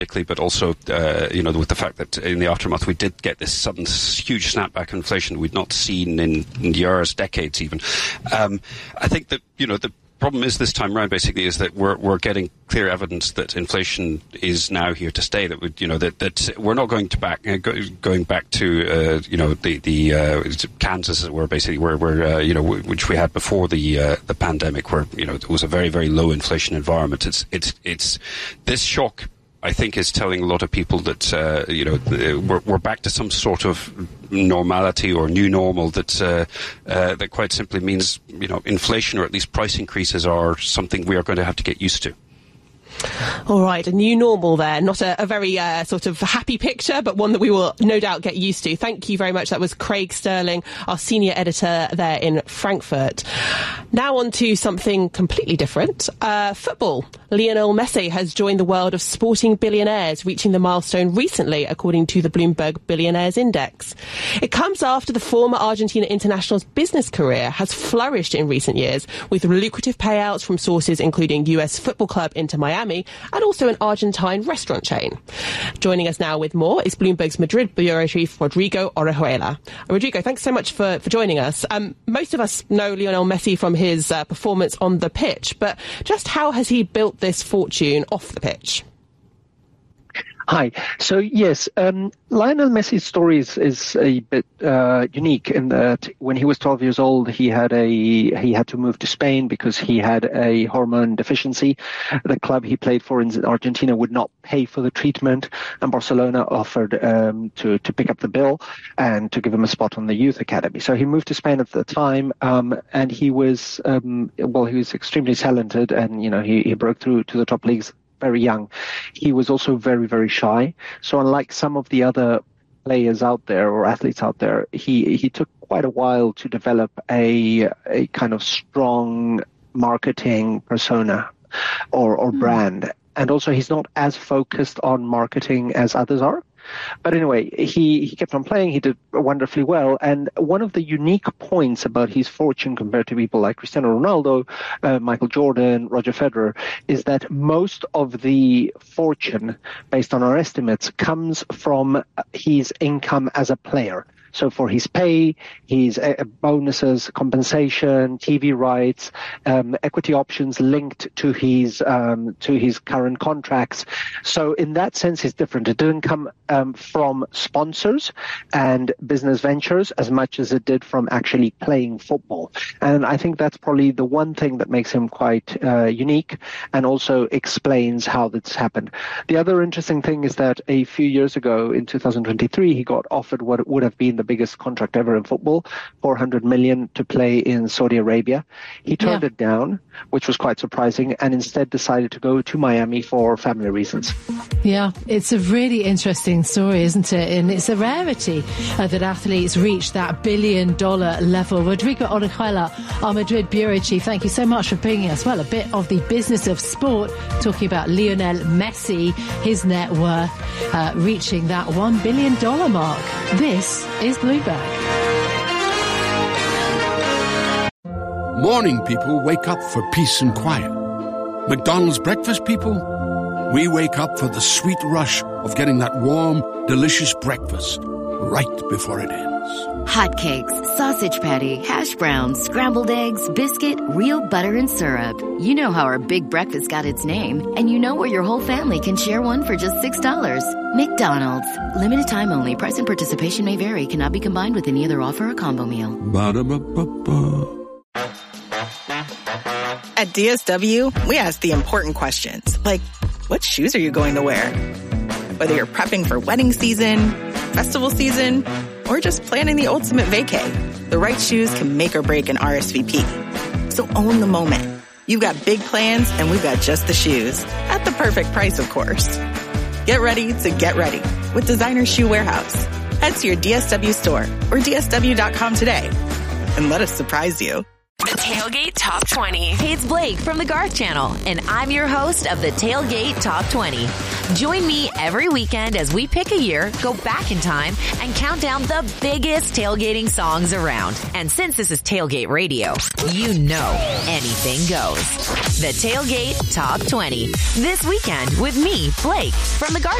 but also, with the fact that in the aftermath we did get this sudden huge snapback in inflation we'd not seen in years, decades even. I think that, the problem is this time around basically is that we're getting clear evidence that inflation is now here to stay. That that we're not going back to the Kansas, where basically where which we had before the pandemic, where it was a very, very low inflation environment. It's this shock, I think, is telling a lot of people that we're back to some sort of normality or new normal that quite simply means inflation, or at least price increases, are something we are going to have to get used to. All right, a new normal there. Not a very sort of happy picture, but one that we will no doubt get used to. Thank you very much. That was Craig Sterling, our senior editor there in Frankfurt. Now on to something completely different. Football. Lionel Messi has joined the world of sporting billionaires, reaching the milestone recently, according to the Bloomberg Billionaires Index. It comes after the former Argentina international's business career has flourished in recent years, with lucrative payouts from sources including US football club Inter Miami and also an Argentine restaurant chain. Joining us now with more is Bloomberg's Madrid bureau chief, Rodrigo Orejuela. Rodrigo, thanks so much for joining us. Most of us know Lionel Messi from his performance on the pitch, but just how has he built this fortune off the pitch? Hi. So yes, Lionel Messi's story is a bit unique in that when he was 12 years old, he had to move to Spain because he had a hormone deficiency. The club he played for in Argentina would not pay for the treatment, and Barcelona offered to pick up the bill and to give him a spot on the youth academy. So he moved to Spain at the time, and he was he was extremely talented, and he broke through to the top leagues very young. He was also very, very shy. So unlike some of the other players out there or athletes out there, he took quite a while to develop a kind of strong marketing persona or brand. And also he's not as focused on marketing as others are. But anyway, he kept on playing. He did wonderfully well. And one of the unique points about his fortune compared to people like Cristiano Ronaldo, Michael Jordan, Roger Federer, is that most of the fortune, based on our estimates, comes from his income as a player. So for his pay, his bonuses, compensation, TV rights, equity options linked to his current contracts. So in that sense, it's different. It didn't come from sponsors and business ventures as much as it did from actually playing football. And I think that's probably the one thing that makes him quite unique and also explains how this happened. The other interesting thing is that a few years ago, in 2023, he got offered what would have been the biggest contract ever in football, $400 million to play in Saudi Arabia. He turned it down, which was quite surprising, and instead decided to go to Miami for family reasons. Yeah, it's a really interesting story, isn't it? And it's a rarity that athletes reach that $1 billion level. Rodrigo Orejuela, our Madrid bureau chief, thank you so much for bringing us, a bit of the business of sport, talking about Lionel Messi, his net worth reaching that $1 billion mark. This is Bloomberg. Morning people wake up for peace and quiet. McDonald's breakfast people, we wake up for the sweet rush of getting that warm, delicious breakfast right before it ends. Hotcakes, sausage patty, hash browns, scrambled eggs, biscuit, real butter and syrup. You know how our big breakfast got its name, and you know where your whole family can share one for just $6. McDonald's. Limited time only. Price and participation may vary. Cannot be combined with any other offer or combo meal. Ba-da-ba-ba-ba. At DSW, we ask the important questions, like, what shoes are you going to wear? Whether you're prepping for wedding season, festival season, or just planning the ultimate vacay, the right shoes can make or break an RSVP. So own the moment. You've got big plans, and we've got just the shoes. At the perfect price, of course. Get ready to get ready with Designer Shoe Warehouse. Head to your DSW store or DSW.com today and let us surprise you. The Tailgate Top 20. Hey, it's Blake from the Garth Channel, and I'm your host of the Tailgate Top 20. Join me every weekend as we pick a year, go back in time, and count down the biggest tailgating songs around. And since this is Tailgate Radio, you know anything goes. The Tailgate Top 20. This weekend with me, Blake, from the Garth